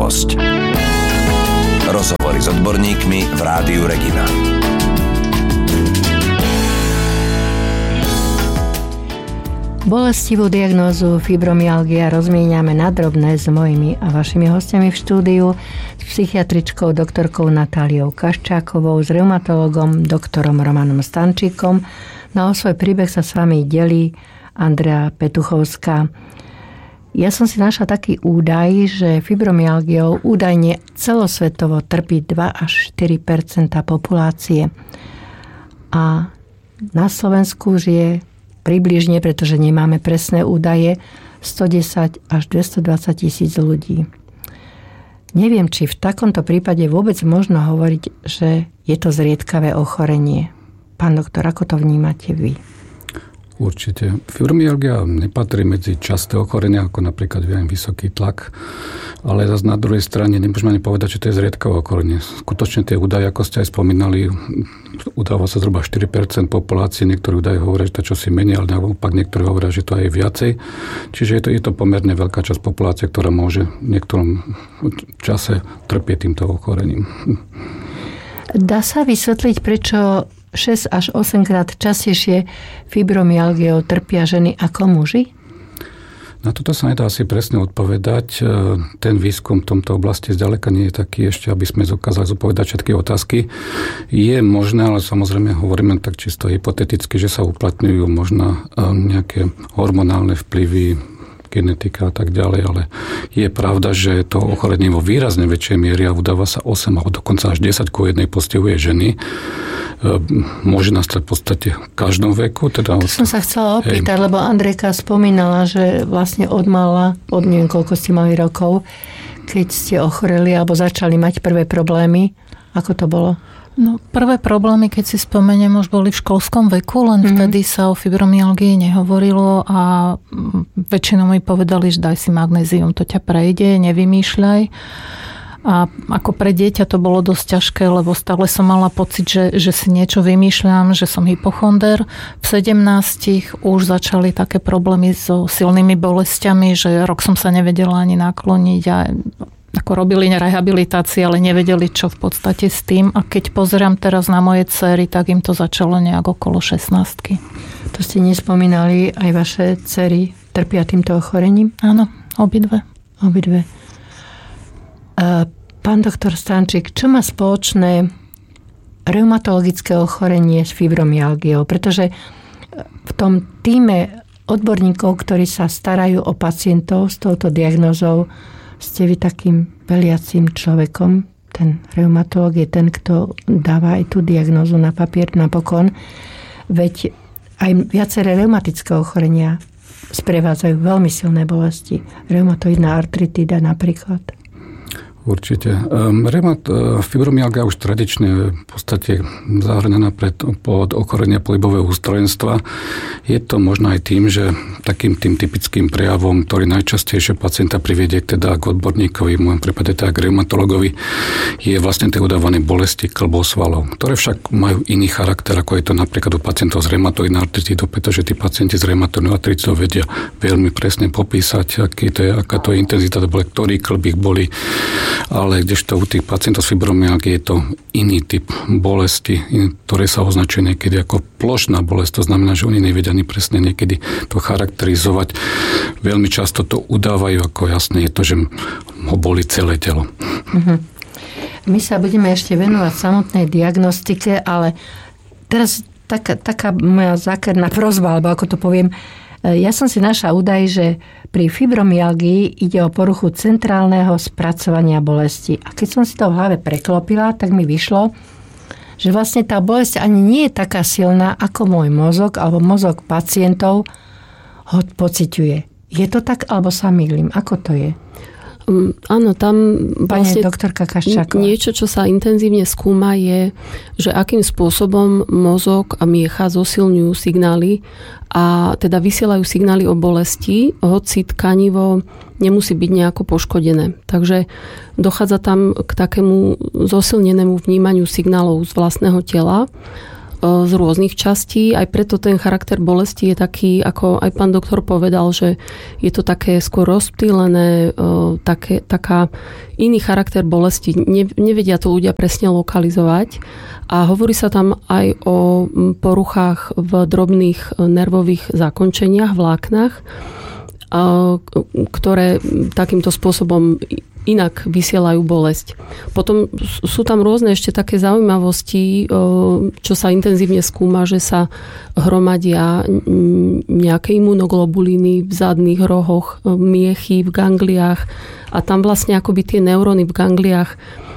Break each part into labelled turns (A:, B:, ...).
A: Novosť. Rozhovory s odborníkmi v Rádiu Regina.
B: Bolestivú diagnózu fibromyalgia rozmieňame na drobné s mojimi a vašimi hostiami v štúdiu, s psychiatričkou doktorkou Natáliou Kaščákovou, s reumatologom doktorom Romanom Stančíkom. No o svoj príbeh sa s vami delí Andrea Petuchovská. Ja som si našla taký údaj, že fibromyalgiou údajne celosvetovo trpí 2 až 4% populácie. A na Slovensku žije približne, pretože nemáme presné údaje, 110 až 220 tisíc ľudí. Neviem, či v takomto prípade vôbec možno hovoriť, že je to zriedkavé ochorenie. Pán doktor, ako to vnímate vy?
C: Určite. Fibromyalgia nepatrí medzi časté ochorenia, ako napríklad vysoký tlak, ale zase na druhej strane nemôžeme ani povedať, že to je zriedkavé ochorenie. Skutočne tie údaje, ako ste aj spomínali, udáva sa zhruba 4% populácie, niektorí údaje hovoria, že to čosi menej, ale naopak niektorí hovoria, že to aj viacej. Čiže je to pomerne veľká časť populácie, ktorá môže v niektorom čase trpieť týmto ochorením.
B: Dá sa vysvetliť, prečo 6 až 8 krát častejšie fibromyalgiou trpia ženy ako muži?
C: Na toto sa nedá asi presne odpovedať. Ten výskum v tomto oblasti zďaleka nie je taký ešte, aby sme dokázali zodpovedať všetky otázky. Je možné, ale samozrejme hovoríme tak čisto hypoteticky, že sa uplatňujú možno nejaké hormonálne vplyvy, genetika a tak ďalej, ale je pravda, že to ochorenie vo výrazne väčšej miere a udáva sa 8 alebo dokonca až 10:1 postihuje ženy. Môže nastať v podstate v každom veku. Teda
B: to som sa chcela opýtať, lebo Andrejka spomínala, že vlastne od neviem, koľko ste mali rokov, keď ste ochoreli alebo začali mať prvé problémy. Ako to bolo?
D: No, prvé problémy, keď si spomeniem, už boli v školskom veku, len vtedy sa o fibromyalgii nehovorilo a väčšinou mi povedali, že daj si magnézium, to ťa prejde, nevymýšľaj. A ako pre dieťa to bolo dosť ťažké, lebo stále som mala pocit, že si niečo vymýšľam, že som hypochonder. V 17 už začali také problémy so silnými bolestiami, že rok som sa nevedela ani nakloniť a ako robili rehabilitácie, ale nevedeli, čo v podstate s tým. A keď pozerám teraz na moje dcery, tak im to začalo nejak okolo 16.
B: To ste nespomínali, aj vaše dcery trpia týmto ochorením?
D: Áno, obidve.
B: Pán doktor Stančík, čo má spoločné reumatologické ochorenie s fibromyalgiou? Pretože v tom tíme odborníkov, ktorí sa starajú o pacientov s touto diagnózou, ste vy takým veliacím človekom. Ten reumatológ je ten, kto dáva aj tú diagnózu na papier napokon. Veď aj viaceré reumatické ochorenia sprevádzajú veľmi silné bolesti. Reumatoidná artritída napríklad.
C: Určite. Fibromyalgia už tradične v podstate zahrnená pod ochorenie pohybového ústrojenstva. Je to možno aj tým, že takým tým typickým prejavom, ktorý najčastejšie pacienta privedie teda k odborníkovi, v môjom prípade teda k reumatologovi, je vlastne tie udávané bolesti klbov svalov, ktoré však majú iný charakter, ako je to napríklad u pacientov s reumatoidnou artritídou, pretože tí pacienti s reumatoidnou artritídou vedia veľmi presne popísať, aká to je intenzita, ktorý klb ich bolí. Ale kdežto u tých pacientov s fibromyalgiou je to iný typ bolesti, ktoré sa označuje niekedy ako plošná bolesť. To znamená, že oni nevedia ani presne niekedy to charakterizovať. Veľmi často to udávajú ako jasné je to, že ho bolí celé telo.
B: My sa budeme ešte venovať samotnej diagnostike, ale teraz taká moja zákerná prosba, alebo ako to poviem. Ja som si našla údaj, že pri fibromyalgii ide o poruchu centrálneho spracovania bolesti. A keď som si to v hlave preklopila, tak mi vyšlo, že vlastne tá bolesť ani nie je taká silná, ako môj mozog alebo mozog pacientov ho pociťuje. Je to tak, alebo sa mýlim? Ako to je?
E: Áno, tam
B: vlastne doktorka Kaščáková.
E: Niečo, čo sa intenzívne skúma, je, že akým spôsobom mozog a miecha zosilňujú signály a teda vysielajú signály o bolesti, hoci tkanivo nemusí byť nejako poškodené. Takže dochádza tam k takému zosilnenému vnímaniu signálov z vlastného tela. z rôznych častí, aj preto ten charakter bolesti je taký, ako aj pán doktor povedal, že je to také skôr rozptýlené, taká iný charakter bolesti. Nevedia to ľudia presne lokalizovať a hovorí sa tam aj o poruchách v drobných nervových zakončeniach, vláknach, ktoré takýmto spôsobom inak vysielajú bolesť. Potom sú tam rôzne ešte také zaujímavosti, čo sa intenzívne skúma, že sa hromadia nejaké imunoglobulíny v zadných rohoch, miechy v gangliách a tam vlastne akoby tie neuróny v gangliách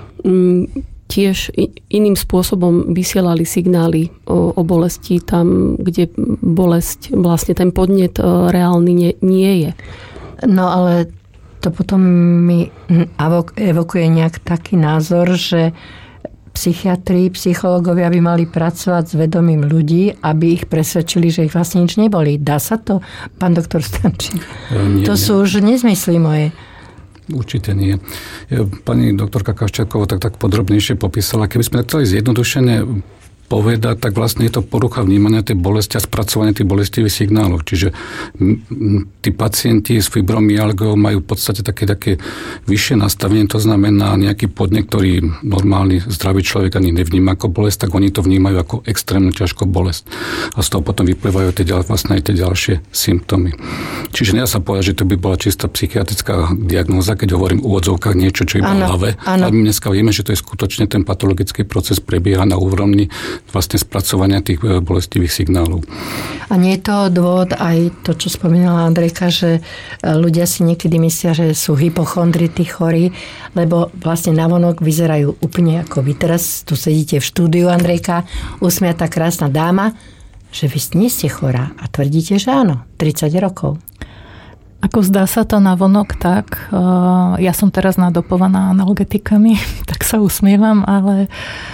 E: tiež iným spôsobom vysielali signály o bolesti tam, kde bolesť, vlastne ten podnet reálny nie je.
B: No ale to potom mi evokuje nejak taký názor, že psychiatri, psychológovia by mali pracovať s vedomím ľudí, aby ich presvedčili, že ich vlastne nič neboli. Dá sa to, pán doktor Stančík? To sú už nezmysly moje.
C: Určite nie. Pani doktorka Kaščáková tak podrobnejšie popísala. Keby sme chceli zjednodušene povedať, tak vlastne je to porucha vnímania tej bolesti a spracovanie tých bolestivých signálov. Čiže tí pacienti s fibromyalgiou majú v podstate také vyššie nastavenie, to znamená nejaký podnet, ktorý normálny zdravý človek ani nevníma ako bolesť, tak oni to vnímajú ako extrémnu ťažkú bolesť. A z toho potom vyplývajú vlastne aj tie ďalšie symptómy. Čiže nedá sa povedať, že to by bola čistá psychiatrická diagnóza, keď hovorím v úvodzovkách niečo, čo iba v hlave. Ale my dneska vieme, že to je skutočne ten patologický proces prebieha na úrovni vlastne spracovania tých bolestivých signálov.
B: A nie je to dôvod aj to, čo spomínala Andrejka, že ľudia si niekedy myslia, že sú hypochondri tí chorí, lebo vlastne navonok vyzerajú úplne ako vy. Teraz tu sedíte v štúdiu, Andrejka, usmiatá krásna dáma, že vy nie ste chorá a tvrdíte, že áno, 30 rokov.
D: Ako zdá sa to navonok, tak ja som teraz nadopovaná analgetikami, tak sa usmievam, ale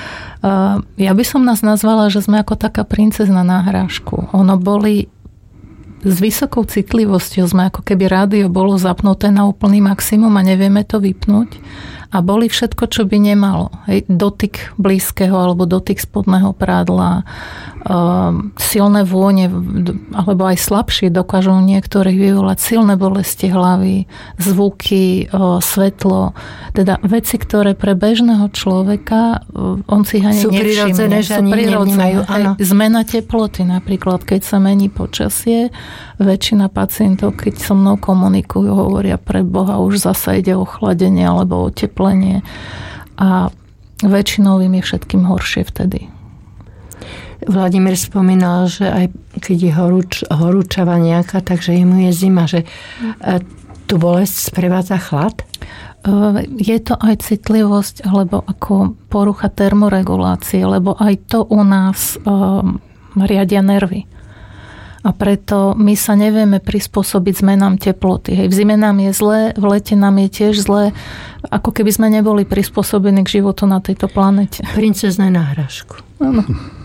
D: ja by som nás nazvala, že sme ako taká princezna na hrášku. Ono boli s vysokou citlivosťou, sme ako keby rádio bolo zapnuté na úplný maximum a nevieme to vypnúť. A boli všetko, čo by nemalo. Hej, dotyk blízkeho alebo dotyk spodného prádla, silné vône, alebo aj slabšie dokážu niektorých vyvolať silné bolesti hlavy, zvuky, svetlo. Teda veci, ktoré pre bežného človeka on si ani nevšimne. Sú prirodzené. Zmena teploty napríklad, keď sa mení počasie, väčšina pacientov, keď so mnou komunikujú, hovoria pre Boha, už zasa ide o chladenie alebo o teplenie. A väčšinou im je všetkým horšie vtedy.
B: Vladimír spomínal, že aj keď je horúčava nejaká, takže jemu je zima, že tu bolesť sprevádza chlad?
D: Je to aj citlivosť, alebo ako porucha termoregulácie, lebo aj to u nás riadia nervy. A preto my sa nevieme prispôsobiť zmenám teploty. Hej, v zime nám je zle, v lete nám je tiež zle, ako keby sme neboli prispôsobení k životu na tejto planete.
B: Princezné na hrášku.
D: Áno.